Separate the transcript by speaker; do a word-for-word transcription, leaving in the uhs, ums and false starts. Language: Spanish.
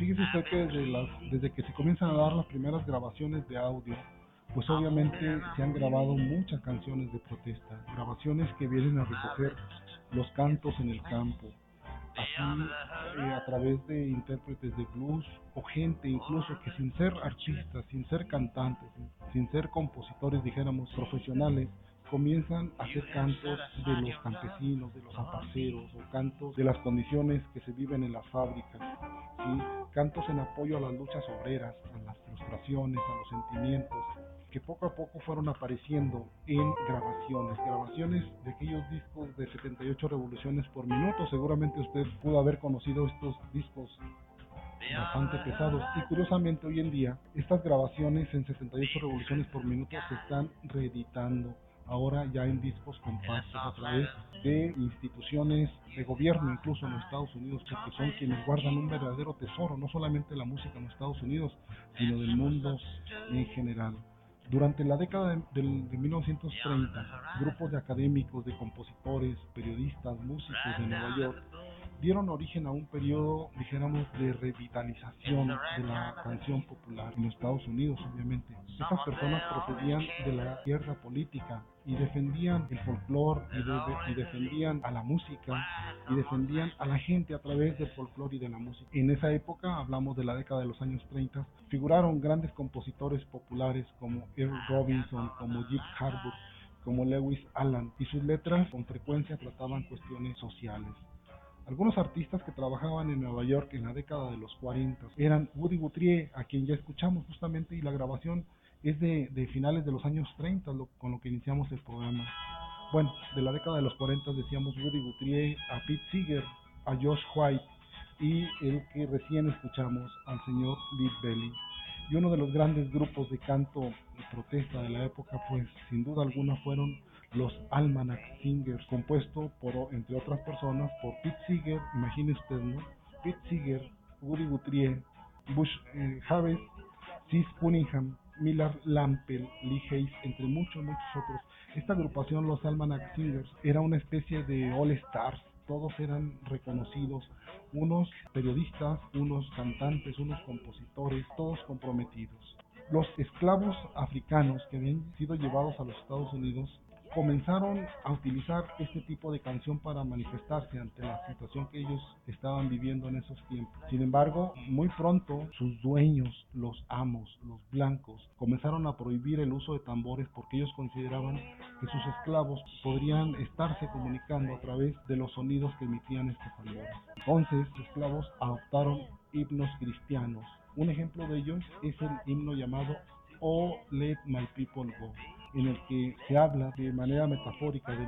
Speaker 1: Fíjese usted que desde, las, desde que se comienzan a dar las primeras grabaciones de audio, pues obviamente se han grabado muchas canciones de protesta, grabaciones que vienen a recoger los cantos en el campo, así eh, a través de intérpretes de blues o gente incluso que sin ser artistas, sin ser cantantes, sin, sin ser compositores, dijéramos, profesionales, comienzan a hacer cantos de los campesinos, de los aparceros, o cantos de las condiciones que se viven en las fábricas, ¿sí? Cantos en apoyo a las luchas obreras, a las frustraciones, a los sentimientos, que poco a poco fueron apareciendo en grabaciones, grabaciones de aquellos discos de setenta y ocho revoluciones por minuto. Seguramente usted pudo haber conocido estos discos bastante pesados, y curiosamente hoy en día estas grabaciones en setenta y ocho revoluciones por minuto se están reeditando ahora ya en discos compactos a través de instituciones de gobierno, incluso en los Estados Unidos, porque son quienes guardan un verdadero tesoro, no solamente la música en los Estados Unidos, sino del mundo en general. Durante la década de, de, de mil novecientos treinta, grupos de académicos, de compositores, periodistas, músicos de Nueva York dieron origen a un periodo, dijéramos, de revitalización de la canción popular en los Estados Unidos, obviamente. Estas personas procedían de la izquierda política y defendían el folclore y, de, y defendían a la música y defendían a la gente a través del folclore y de la música. En esa época, hablamos de la década de los años treinta, figuraron grandes compositores populares como Earl Robinson, como Jim Harbaugh, como Lewis Allen, y sus letras con frecuencia trataban cuestiones sociales. Algunos artistas que trabajaban en Nueva York en la década de los cuarenta eran Woody Guthrie, a quien ya escuchamos justamente, y la grabación es de, de finales de los años treinta, lo, con lo que iniciamos el programa. Bueno, de la década de los cuarenta decíamos Woody Guthrie, a Pete Seeger, a Josh White, y el que recién escuchamos, al señor Lead Belly. Y uno de los grandes grupos de canto y protesta de la época, pues sin duda alguna fueron los Almanac Singers, compuesto por, entre otras personas, por Pete Seeger, imagine usted, ¿no? Pete Seeger, Woody Guthrie, Bush eh, Harris, Sis Cunningham, Millard Lampel, Lee Hayes, entre muchos, muchos otros. Esta agrupación, los Almanac Singers, era una especie de All Stars. Todos eran reconocidos, unos periodistas, unos cantantes, unos compositores, todos comprometidos. Los esclavos africanos que habían sido llevados a los Estados Unidos comenzaron a utilizar este tipo de canción para manifestarse ante la situación que ellos estaban viviendo en esos tiempos. Sin embargo, muy pronto sus dueños, los amos, los blancos, comenzaron a prohibir el uso de tambores porque ellos consideraban que sus esclavos podrían estarse comunicando a través de los sonidos que emitían estos tambores. Entonces, los esclavos adoptaron himnos cristianos. Un ejemplo de ellos es el himno llamado "Oh, Let My People Go", en el que se habla de manera metafórica del